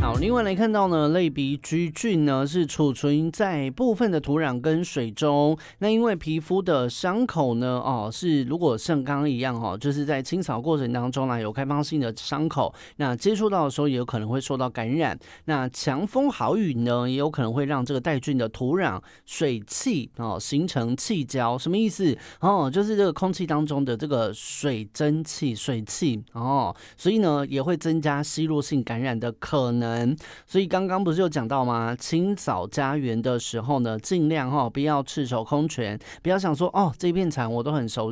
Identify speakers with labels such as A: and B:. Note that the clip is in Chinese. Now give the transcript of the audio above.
A: 好，另外来看到呢，类鼻疽菌呢是储存在部分的土壤跟水中。那因为皮肤的伤口呢，是如果像刚刚一样就是在清扫过程当中有开放性的伤口，那接触到的时候也有可能会受到感染。那强风豪雨呢，也有可能会让这个带菌的土壤水汽形成气胶。什么意思？就是这个空气当中的这个水蒸气、水汽所以呢也会增加吸入性感染的可能。所以刚刚不是有讲到吗？清扫家园的时候呢，尽量不要赤手空拳，不要想说这片场我都很熟